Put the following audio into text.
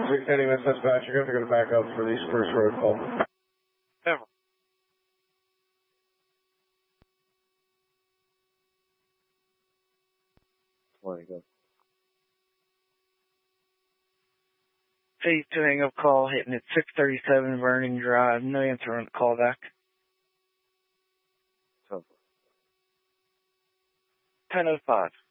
680 West Dispatch, you're going to go back up for the East First Road call. Ever. Go. Phase 2 hang-up call, hitting at 637 Vernon Drive. No answer on the call back. 10:05.